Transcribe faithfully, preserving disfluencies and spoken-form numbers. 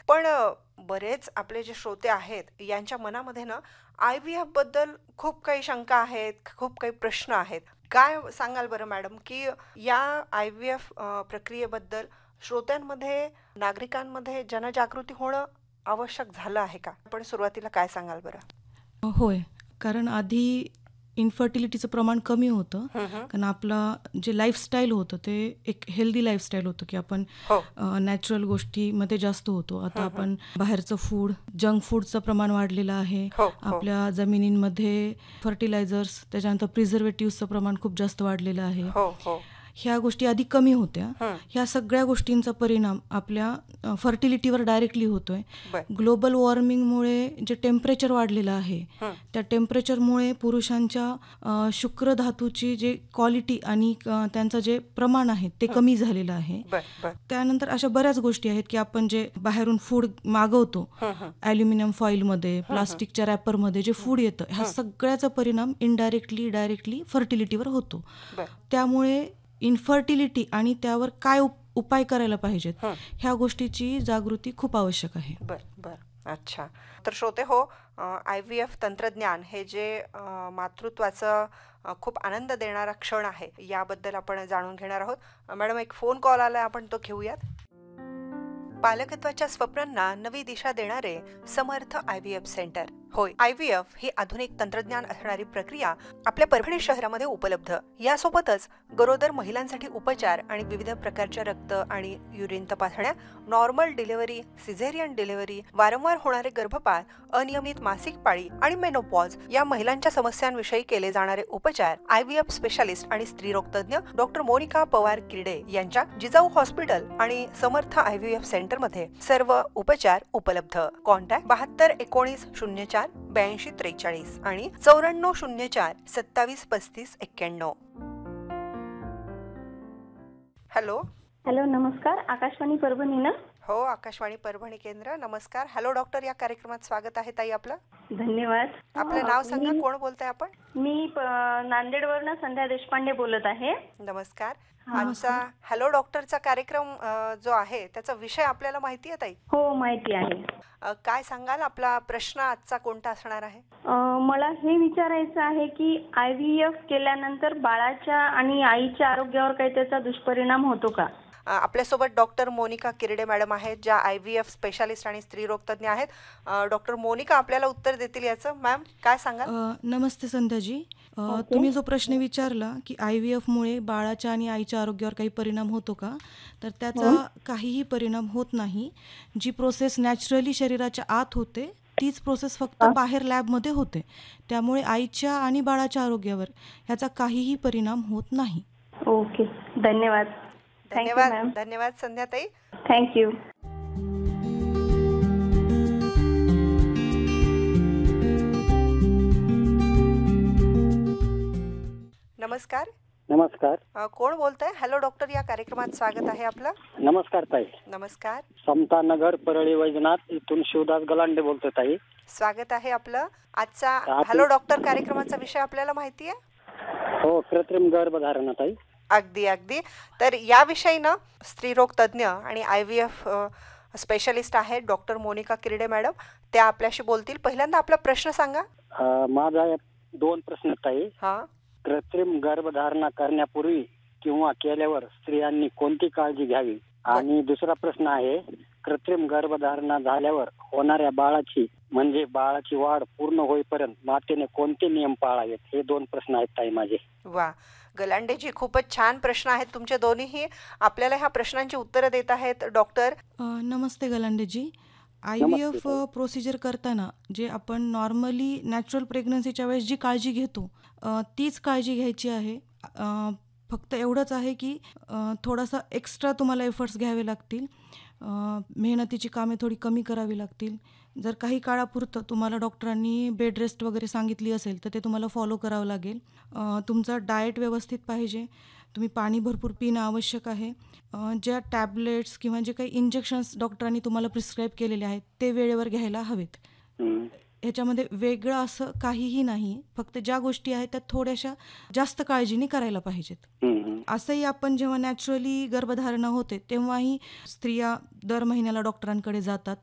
पण अ, बरेच आपले जे श्रोते आहेत यांच्या मनामध्ये ना आय व्ही एफ बद्दल खूप काही शंका आहेत, खूप काही प्रश्न आहेत. काय सांगाल बरं मॅडम, की या आय व्ही एफ प्रक्रियेबद्दल श्रोत्यांमध्ये, नागरिकांमध्ये जनजागृती होणं आवश्यक झालं आहे का? आपण सुरुवातीला काय सांगाल बरं? होय. कारण आधी इन्फर्टिलिटीचं प्रमाण कमी होतं. हं, हं. कारण आपलं जे लाईफस्टाईल होतं ते एक हेल्दी लाईफस्टाईल होतं, की आपण हो. नॅचरल गोष्टीमध्ये जास्त होतो. आता हं, हं. आपण बाहेरचं फूड, जंक फूडचं प्रमाण वाढलेलं आहे. हो, हो. आपल्या जमिनींमध्ये फर्टिलायझर्स, त्याच्यानंतर प्रिझर्वेटिव्हचं प्रमाण खूप जास्त वाढलेलं आहे. हो, हो. ह्या गोष्टी आधी कमी होत्या. हं. ह्या सगळ्या गोष्टींचा परिणाम आपल्या फर्टिलिटीवर डायरेक्टली होतोय. बरं. ग्लोबल वॉर्मिंगमुळे जे टेम्परेचर वाढलेलं आहे, हं. त्या टेम्परेचरमुळे पुरुषांच्या अ, शुक्रधातूची जे क्वालिटी आणि अ, त्यांचं जे प्रमाण आहे ते कमी झालेलं आहे. बरं, बरं. त्यानंतर अशा बऱ्याच गोष्टी आहेत की आपण जे बाहेरून फूड मागवतो, हं, हं. ॲल्युमिनियम फॉईलमध्ये, प्लास्टिकच्या रॅपरमध्ये जे फूड येतं, ह्या सगळ्याचा परिणाम इनडायरेक्टली डायरेक्टली फर्टिलिटीवर होतो. बरं. त्यामुळे इन्फर्टिलिटी आणि त्यावर काय उप उपाय करायला पाहिजेत, हं. ह्या गोष्टीची जागृती खूप आवश्यक आहे. बरं, बरं. अच्छा. तर श्रोते हो, आय व्ही एफ तंत्रज्ञान हे जे अ, मातृत्वाचं अ, खूप आनंद देणारा क्षण आहे, याबद्दल आपण जाणून घेणार आहोत. अ, मॅडम, एक फोन कॉल आलाय, आपण तो घेऊयात. पालकत्वाच्या स्वप्नांना नवी दिशा देणारे समर्थ आय व्ही एफ सेंटर. होय, आय व्ही एफ ही आधुनिक तंत्रज्ञान असणारी प्रक्रिया आपल्या परभणी शहरामध्ये उपलब्ध. यासोबतच गरोदर महिलांसाठी उपचार आणि विविध प्रकारच्या रक्त आणि युरिन तपासण्या, नॉर्मल डिलिव्हरी, सिझेरियन डिलिव्हरी, वारंवार होणारे गर्भपात, अनियमित मासिक पाळी आणि मेनोपॉज या महिलांच्या समस्यांविषयी केले जाणारे उपचार आय व्ही एफ स्पेशालिस्ट आणि स्त्रीरोग तज्ञ डॉक्टर मोनिका पवार किर्डे यांच्या जिजाऊ हॉस्पिटल आणि समर्थ आय व्ही एफ सेंटर मध्ये सर्व उपचार उपलब्ध. कॉन्टॅक्ट बहात्तर एकोणीस शून्य चार ब्याऐंशी त्रेचाळीस आणि चौऱ्याण्णव शून्य चार सत्तावीस पस्तीस एक्क्याण्णव. हॅलो. हॅलो, नमस्कार. आकाशवाणी परभणी ना? हो, आकाशवाणी परभणी केंद्र. नमस्कार. हॅलो डॉक्टर या कार्यक्रमात स्वागत आहे ताई आपलं. धन्यवाद. आपलं नाव सांगा, कोण बोलताय आपण? मी नांदेडवरनं संध्या देशपांडे बोलत आहे. नमस्कार. आजचा हॅलो डॉक्टरचा कार्यक्रम अ, जो आहे त्याचा विषय आपल्याला माहिती आहे ताई? हो, माहिती आहे. अ, काय सांगाल, आपला प्रश्न आजचा कोणता असणार आहे? अ, मला हे विचारायचं आहे की आय व्ही एफ केल्यानंतर बाळाच्या आणि आईच्या आरोग्यावर काही त्याचा दुष्परिणाम होतो का? अ, आपल्यासोबत डॉक्टर मोनिका किर्डे मॅडम आहेत, ज्या आय व्ही एफ स्पेशालिस्ट आणि स्त्रीरोग तज्ञ आहेत. अ, डॉक्टर मोनिका आपल्याला उत्तर देतील याचं. मॅम, काय सांगाल? अ, नमस्ते संध्याजी. अ, ओके. तुम्ही जो प्रश्न विचारला की आय व्ही एफमुळे बाळाच्या आणि आईच्या आरोग्यावर काही परिणाम होतो का, तर त्याचा हो. काहीही परिणाम होत नाही. जी प्रोसेस नॅचरली शरीराच्या आत होते तीच प्रोसेस फक्त हा. बाहेर लॅबमध्ये होते. त्यामुळे आईच्या आणि बाळाच्या आरोग्यावर ह्याचा काहीही परिणाम होत नाही. ओके, धन्यवाद. थँक्यू धन्यवाद. मॅम. धन्यवाद संध्याताई. थँक्यू. नमस्कार. नमस्कार. अ, कोण बोलताय? हॅलो डॉक्टर या कार्यक्रमात स्वागत आहे आपलं. नमस्कार ताई. नमस्कार. समता नगर, परळी वैजनाथ, इथून शिवदास गलांडे बोलतोय ताई. स्वागत आहे आपलं. आजचा आप- हॅलो डॉक्टर कार्यक्रमाचा विषय आपल्याला माहिती आहे? हो, कृत्रिम गर्भधारणा ताई. अगदी अगदी. तर याविषयी ना स्त्रीरोग तज्ज्ञ आणि आय व्ही एफ स्पेशलिस्ट आहेत डॉक्टर मोनिका किर्डे मॅडम, त्या आपल्याशी बोलतील. पहिल्यांदा आपला प्रश्न सांगा. अं, माझा एक- दोन प्रश्न आहेत ताई. हा. कृत्रिम गर्भधारणा करण्यापूर्वी किंवा केल्यावर स्त्रियांनी कोणती काळजी घ्यावी? आणि दुसरा प्रश्न आहे, कृत्रिम गर्भधारणा झाल्यावर होणाऱ्या बाळाची म्हणजे बाळाची वाढ पूर्ण होईपर्यंत मातेने कोणते नियम पाळावेत? हे दोन प्रश्न आहेत ताई माझे. वा, गलांडेजी, खूपच छान प्रश्न आहेत तुमचे दोन्हीही. आपल्याला ह्या प्रश्नांची उत्तरं देत आहेत doctor. A, Namaste गलांडेजी. I V Namaste F ताई. प्रोसिजर करताना जे आपण नॉर्मली नॅचरल प्रेग्नन्सीच्या वेळेस जी काळजी घेतो अ, तीच काळजी घ्यायची आहे. अ, फक्त एवढंच आहे की अ, थोडासा एक्स्ट्रा तुम्हाला एफर्ट्स घ्यावे लागतील. अ, मेहनतीची कामे थोडी कमी करावी लागतील. जर काही काळापुरतं तुम्हाला डॉक्टरांनी बेड रेस्ट वगैरे सांगितली असेल तर ते तुम्हाला फॉलो करावं लागेल. अ, तुमचं डाएट व्यवस्थित पाहिजे. तुम्ही पाणी भरपूर पिणं आवश्यक आहे. अ, ज्या टॅबलेट्स किंवा जे काही इंजेक्शन्स डॉक्टरांनी तुम्हाला प्रिस्क्राईब केलेले आहेत ते वेळेवर घ्यायला हवेत. हं. ह्याच्यामध्ये वेगळं असं काहीही नाही. फक्त ज्या गोष्टी आहेत त्या थोड्याशा जास्त काळजीने करायला पाहिजेत. हं, हं. असंही आपण जेव्हा नॅचरली गर्भधारणा होते तेव्हाही स्त्रिया दर महिन्याला डॉक्टरांकडे जातात.